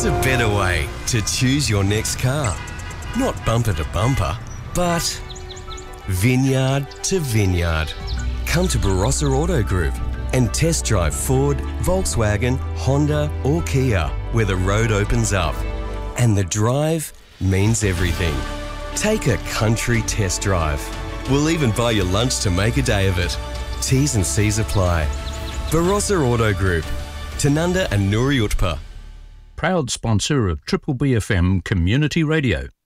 There's a better way to choose your next car. Not bumper to bumper, but vineyard to vineyard. Come to Barossa Auto Group and test drive Ford, Volkswagen, Honda or Kia, where the road opens up. And the drive means everything. Take a country test drive. We'll even buy you lunch to make a day of it. T's and C's apply. Barossa Auto Group, Tanunda and Nuri Utpa. Proud sponsor of Triple BFM Community Radio.